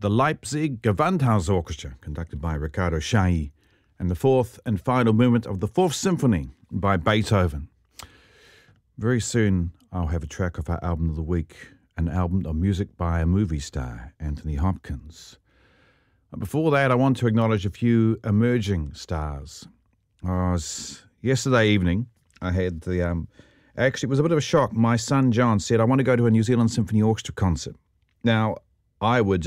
the Leipzig Gewandhaus Orchestra, conducted by Riccardo Chailly, and the fourth and final movement of the Fourth Symphony by Beethoven. Very soon, I'll have a track of our album of the week, an album of music by a movie star, Anthony Hopkins. But before that, I want to acknowledge a few emerging stars. Yesterday evening, I had actually, it was a bit of a shock. My son John said, I want to go to a New Zealand Symphony Orchestra concert. Now, I would,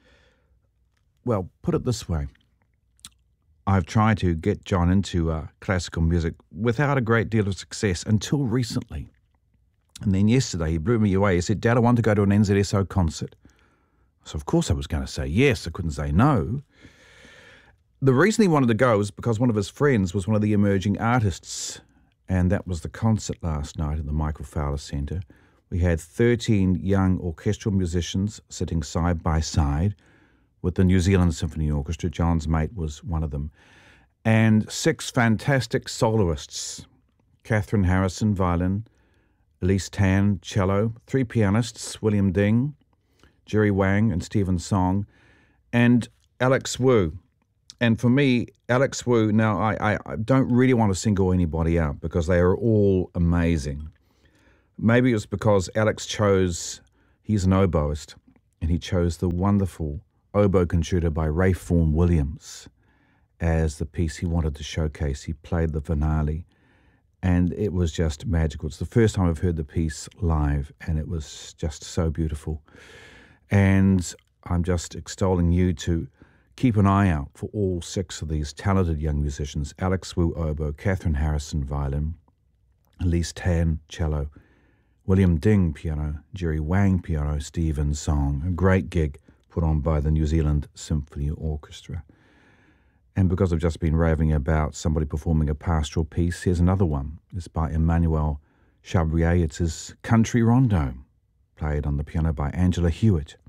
put it this way. I've tried to get John into classical music without a great deal of success until recently. And then yesterday he blew me away. He said, Dad, I want to go to an NZSO concert. So of course I was going to say yes. I couldn't say no. The reason he wanted to go was because one of his friends was one of the emerging artists. And that was the concert last night at the Michael Fowler Centre. We had 13 young orchestral musicians sitting side by side with the New Zealand Symphony Orchestra. John's mate was one of them. And 6 fantastic soloists. Catherine Harrison, violin. Elise Tan, cello. 3 pianists, William Ding, Jerry Wang and Stephen Song. And Alex Wu. And for me, Alex Wu, now I don't really want to single anybody out because they are all amazing. Maybe it was because Alex he's an oboist, and he chose the wonderful oboe concerto by Ralph Vaughan Williams as the piece he wanted to showcase. He played the finale, and it was just magical. It's the first time I've heard the piece live, and it was just so beautiful. And I'm just extolling you to keep an eye out for all 6 of these talented young musicians. Alex Wu, oboe, Catherine Harrison, violin, Elise Tan, cello, William Ding, piano, Jerry Wang, piano, Stephen Song. A great gig put on by the New Zealand Symphony Orchestra. And because I've just been raving about somebody performing a pastoral piece, here's another one. It's by Emmanuel Chabrier. It's his Country Rondo, played on the piano by Angela Hewitt.